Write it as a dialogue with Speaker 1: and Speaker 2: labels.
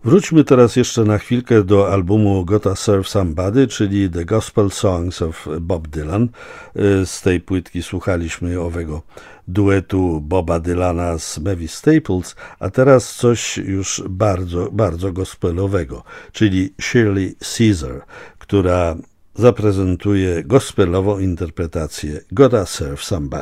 Speaker 1: Wróćmy teraz jeszcze na chwilkę do albumu Gotta Serve Somebody, czyli The Gospel Songs of Bob Dylan. Z tej płytki słuchaliśmy owego duetu Boba Dylana z Mavis Staples, a teraz coś już bardzo, bardzo gospelowego, czyli Shirley Caesar, która zaprezentuje gospelową interpretację Gotta Serve Somebody.